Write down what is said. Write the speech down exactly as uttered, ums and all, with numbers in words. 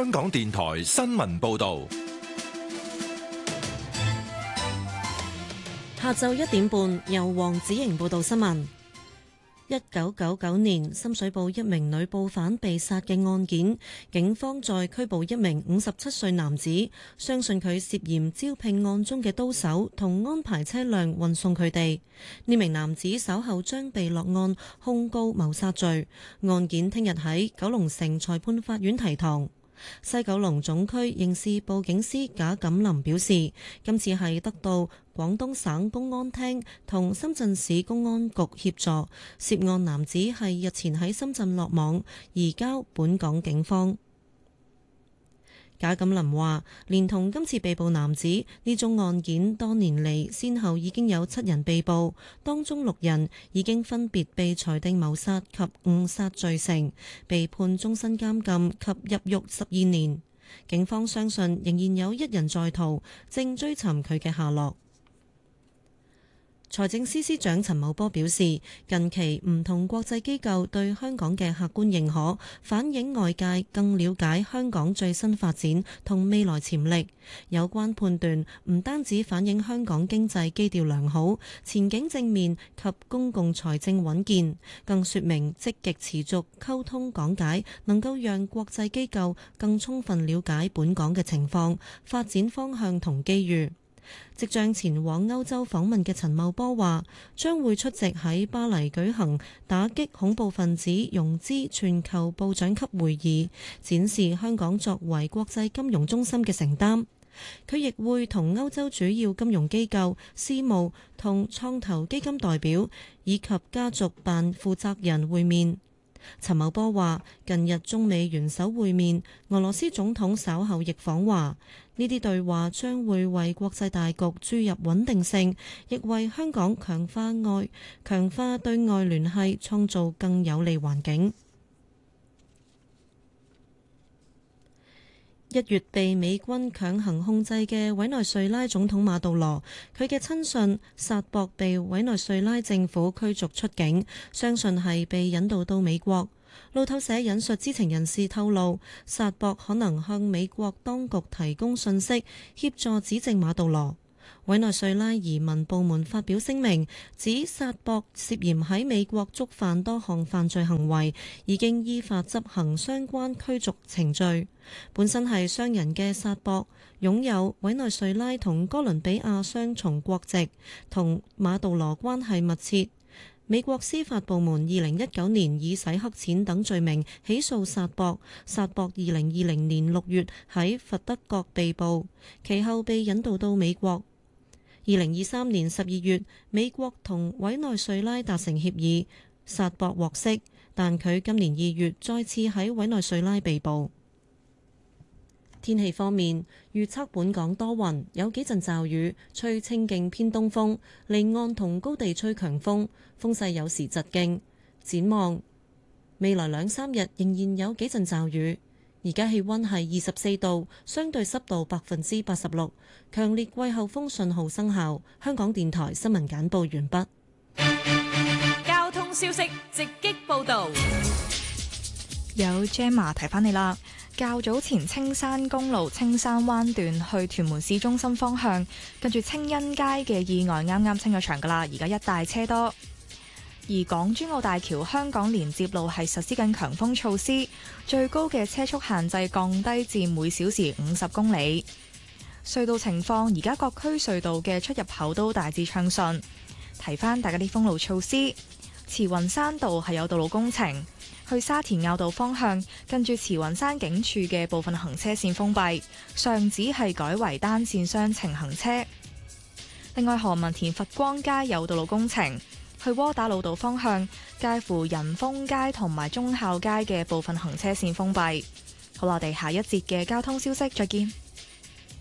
香港電台新聞報道。 下晝一點半，由黃子瑩報道新聞。一九九九年深水埗一名女報販被殺嘅案件，警方再拘捕一名五十七歲男子，相信佢涉嫌招聘案中嘅刀手，同安排車輛運送佢哋。呢名男子稍後將被落案控告謀殺罪，案件聽日喺九龍城裁判法院提堂。西九龍總區刑事部警司賈錦林表示，今次係得到廣東省公安廳同深圳市公安局協助，涉案男子係日前喺深圳落網，移交本港警方。賈錦林話，連同今次被捕男子，呢宗案件多年嚟先後已經有七人被捕，當中六人已經分別被裁定謀殺及誤殺罪成，被判終身監禁及入獄十二年。警方相信仍然有一人在逃，正追尋佢嘅下落。財政司司長陳茂波表示，近期唔同國際機構對香港嘅客觀認可，反映外界更了解香港最新發展同未來潛力。有關判斷唔單止反映香港經濟基調良好、前景正面及公共財政穩健，更說明積極持續溝通講解，能夠讓國際機構更充分了解本港嘅情況、發展方向同機遇。即將前往歐洲訪問嘅陳茂波話，將會出席喺巴黎舉行打擊恐怖分子融資全球部長級會議，展示香港作為國際金融中心嘅承擔。佢亦會同歐洲主要金融機構、私募同創投基金代表以及家族辦負責人會面。陳茂波話，近日中美元首會面，俄羅斯總統稍後亦訪華，呢啲對話將會為國際大局注入穩定性，亦為香港強化外強化對外聯繫創造更有利環境。一月被美軍強行控制嘅委內瑞拉總統馬杜羅，佢嘅親信薩博被委內瑞拉政府驅逐出境，相信係被引渡到美國。路透社引述知情人士透露，薩博可能向美國當局提供信息，協助指證馬杜羅。委內瑞拉移民部門發表聲明，指薩博涉嫌喺美國觸犯多項犯罪行為，已經依法執行相關驅逐程序。本身係商人嘅薩博，擁有委內瑞拉同哥倫比亞雙重國籍，同馬杜羅關係密切。美國司法部門二零一九年以洗黑錢等罪名起訴薩博，薩博二零二零年六月喺佛得角被捕，其後被引渡到美國。二零二三年十二月，美國同委內瑞拉達成協議，薩博獲釋，但佢今年二月再次喺委內瑞拉被捕。天氣方面，預測本港多雲，有幾陣驟雨，吹清勁偏東風，離岸同高地吹強風，風勢有時疾勁。展望未來兩三日仍然有幾陣驟雨。而家氣溫係二十四度，相對濕度百分之八十六，強烈季候風信號生效。香港電台新聞簡報完畢。 交通消息直擊報道， 有 Gemma 提翻你啦。較早前青山公路青山灣段去屯門市中心方向，跟住青欣街嘅意外啱啱清咗場噶啦，而家一帶車多。而港珠澳大橋香港連接路係實施緊強風措施，最高嘅車速限制降低至每小時五十公里。隧道情況，而家各區隧道嘅出入口都大致暢順。提翻大家啲封路措施，慈雲山道係有道路工程，去沙田坳道方向近住慈雲山警署嘅部分行車線封閉，上址係改為單線雙程行車。另外，何文田佛光街有道路工程，去窩打老道方向介乎仁豐街同埋忠孝街嘅部分行車線封閉。好啦，我哋下一節嘅交通消息再見。